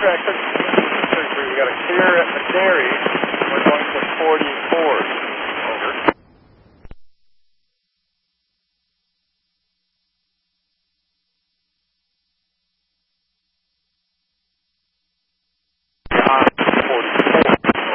track 33. We got a clear at McNary. We're going to 44. Over.